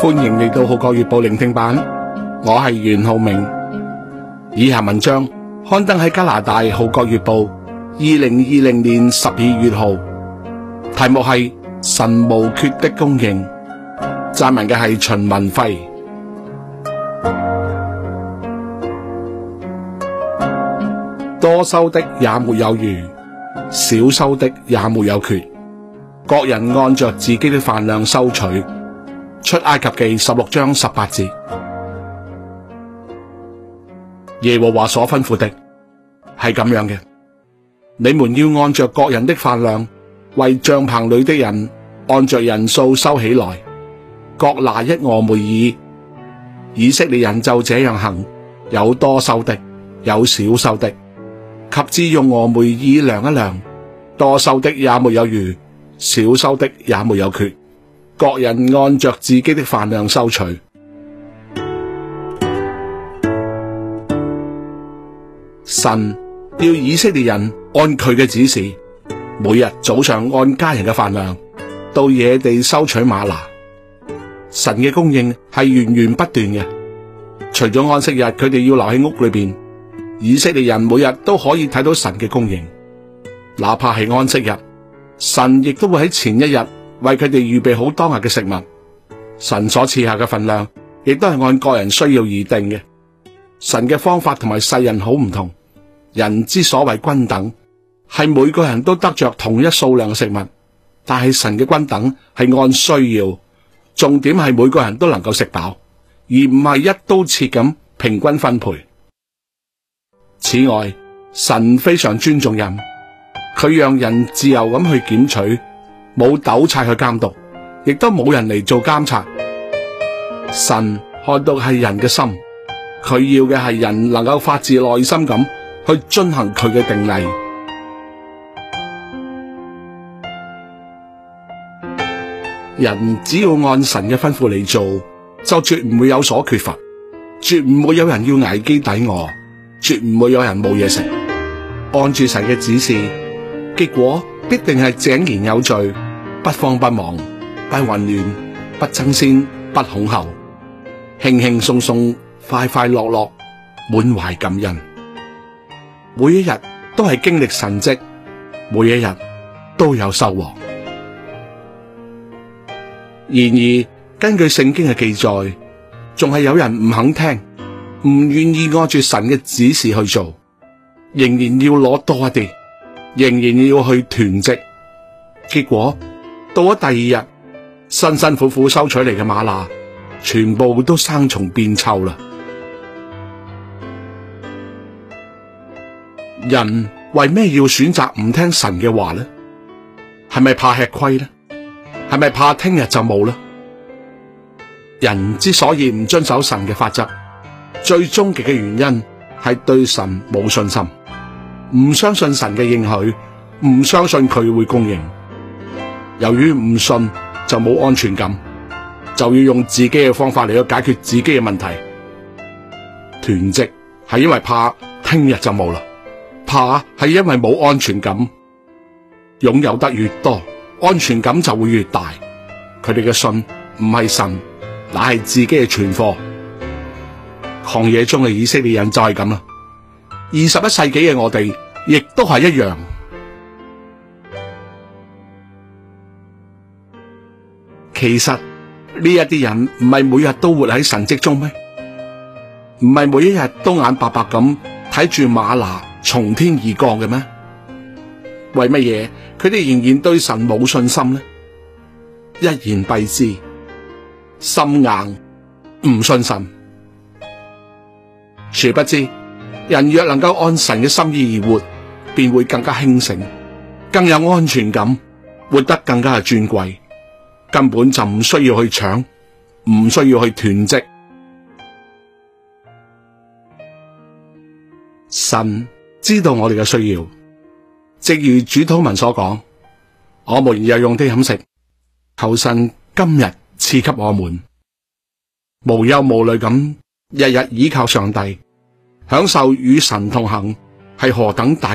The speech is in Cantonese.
歡迎嚟到《號角月報》聆聽版，我係袁浩明。以下文章刊登喺加拿大《號角月報》2020年12月號，題目係神無缺的供應，撰文嘅係秦文輝。多收的也沒有餘，少收的也沒有缺，各人按着自己的飯量收取。出埃及記16章18節。耶和華所吩咐的係咁樣嘅，你們要按着各人的飯量，為帳棚裏的人按着人數收起來，各拿一俄梅爾。以色列人就這樣行，有多收的，有少收的，及至用俄梅爾量一量，多收的也沒有餘，少收的也沒有缺，各人按着自己的飯量收取。神要以色列人按佢嘅指示，每日早上按家人嘅飯量到野地收取嗎哪。神嘅供應係源源不斷嘅，除咗安息日佢哋要留喺屋裏邊，以色列人每日都可以睇到神嘅供應。哪怕係安息日，神亦都會喺前一日為佢哋預備好當日嘅食物。神所賜下嘅份量亦都係按個人需要而定嘅。神嘅方法同埋世人好唔同，人之所謂均等，係每個人都得着同一數量嘅食物，但係神嘅均等係按需要，重點係每個人都能夠食飽，而唔係一刀切咁平均分配。此外，神非常尊重人，佢讓人自由咁去檢取，冇督察去監督，亦都冇人嚟做監察。神看到係人嘅心，佢要嘅係人能夠發自內心咁去遵行佢嘅定例。人只要按神嘅吩咐嚟做，就絕唔會有所缺乏，絕唔會有人要挨飢抵餓，絕唔會有人冇嘢食。按住神嘅指示，結果必定係井然有序，不慌不忙，不混亂，不爭先，不恐後，輕輕鬆鬆，快快樂樂，滿懷感恩。每一日都係經歷神蹟，每一日都有收穫。然而，根據聖經嘅記載，仲係有人唔肯聽，唔願意按住神嘅指示去做，仍然要攞多一啲，仍然要去囤積。結果到咗第二日，辛辛苦苦收取嚟嘅嗎哪，全部都生蟲變臭啦。人為咩要選擇唔聽神嘅話呢？係咪怕吃虧呢？係咪怕聽日就冇呢？人之所以唔遵守神嘅法則，最終極嘅原因係對神冇信心，唔相信神嘅應許，唔相信佢會供應。由於唔信，就冇安全感，就要用自己嘅方法嚟到解決自己嘅問題。囤積係因為怕聽日就冇啦，怕係因為冇安全感。擁有得越多，安全感就會越大。佢哋嘅信唔係神，乃係自己嘅存貨。曠野中嘅以色列人就係咁啦。21世紀嘅我哋亦都係一樣。其實呢一啲人唔係每日都活喺神蹟中咩？唔係每一日都眼白白咁睇住嗎哪從天而降嘅咩？為乜嘢佢哋仍然對神冇信心呢？一言蔽之，心硬，唔信神。殊不知，人若能夠按神嘅心意而活，便會更加興盛，更有安全感，活得更加係尊貴，根本就唔需要去搶，唔需要去囤積。神知道我哋嘅需要，正如主禱文所講，我們日用的飲食，求神今日賜給我們，無憂無慮咁日日倚靠上帝，享受與神同行，係何等大